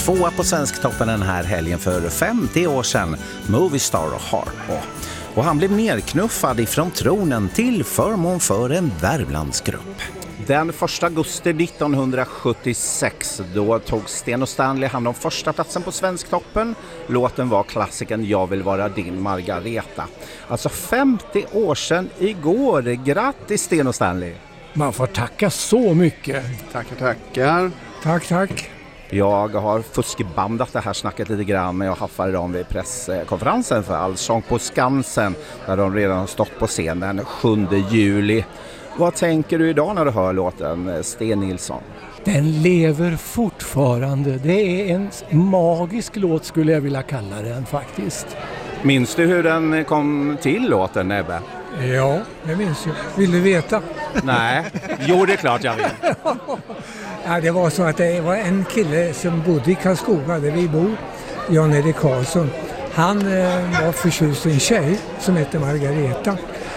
2 på Svensktoppen den här helgen för 50 år sedan, Movistar och Harpo. Och han blev nerknuffad ifrån tronen till förmån för en Värmlandsgrupp. Den 1 augusti 1976 då tog Sten och Stanley hand om första platsen på Svensktoppen. Låten var klassikern Jag vill vara din Margareta. Alltså 50 år sedan igår. Grattis Sten och Stanley! Man får tacka så mycket. Tackar. Tack. Jag har fuskbandat det här snacket lite grann, men jag haffade dem vid presskonferensen för Allsång på Skansen där de redan har stått på scen den 7 juli. Vad tänker du idag när du hör låten, Sten Nilsson? Den lever fortfarande. Det är en magisk låt skulle jag vilja kalla den faktiskt. Minns du hur den kom till låten, Nebbe? Ja, det minns jag. Vill du veta? Nej, jo det är klart jag vill. Ja, det var så att det var en kille som bodde i Karlskoga där vi bor, Jan-Erik Karlsson. Han var förtjust i en tjej som hette Margareta.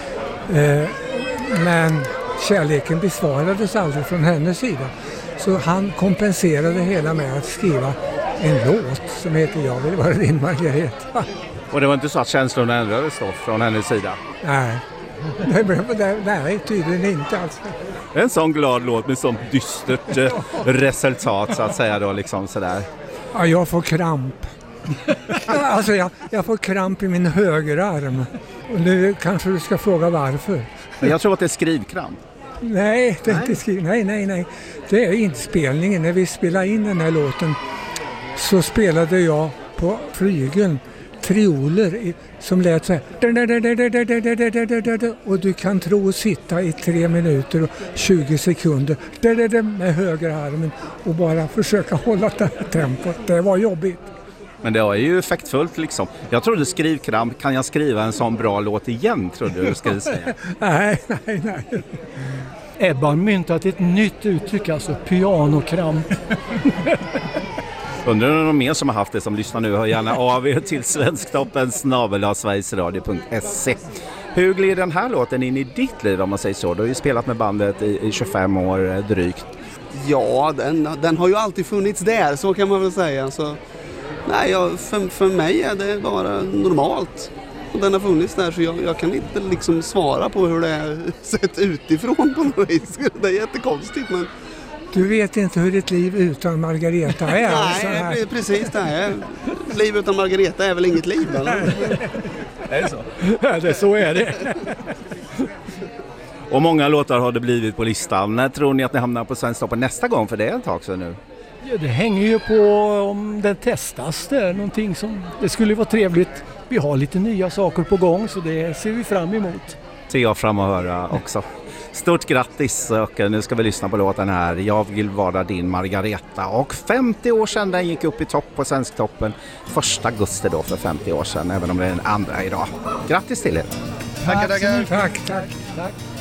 Men kärleken besvarades aldrig från hennes sida. Så han kompenserade hela med att skriva en låt som heter Jag vill vara din Margareta. Och det var inte så att känslorna ändrades då från hennes sida? Nej, nej tydligen inte alls. En sån glad låt med sånt dystert resultat så att säga då liksom sådär. Ja, jag får kramp. Alltså jag får kramp i min högerarm. Och nu kanske du ska fråga varför. Jag tror att det är skrivkramp. Nej, det är inte nej. Det är inspelningen. När vi spelade in den här låten så spelade jag på flygeln trioler som lät så här. Och du kan tro att sitta i 3 minuter och 20 sekunder med högerarmen och bara försöka hålla det här tempot. Det var jobbigt. Men det är ju effektfullt liksom. Jag trodde skrivkramp, kan jag skriva en sån bra låt igen, trodde du skulle säga. Nej. Ebba har myntat ett nytt uttryck, alltså pianokramp. Undrar om någon mer som har haft det som lyssnar nu, hör gärna av er till svensktoppen@sverigesradio.se. Hur glider den här låten in i ditt liv om man säger så? Du har ju spelat med bandet i 25 år drygt. Ja, den har ju alltid funnits där, så kan man väl säga. Så, nej, för mig är det bara normalt. Och den har funnits där, så jag kan inte liksom svara på hur det är sett utifrån på något vis. Det är jättekonstigt, men... Du vet inte hur ditt liv utan Margareta är. Nej, precis det här. Liv utan Margareta är väl inget liv, eller? Är det så? Ja, så är det. Och många låtar har det blivit på listan. När tror ni att ni hamnar på Svensktoppen nästa gång? För det är ett tag sedan nu. Ja, det hänger ju på om den testas. Det är någonting som... Det skulle vara trevligt. Vi har lite nya saker på gång, så det ser vi fram emot. Ser jag fram och höra också. Stort grattis, och nu ska vi lyssna på låten här. Jag vill vara din Margareta. Och 50 år sedan den gick upp i topp på Svensktoppen. 1 augusti då för 50 år sedan, även om det är den andra idag. Grattis till er! Tackar. Tack.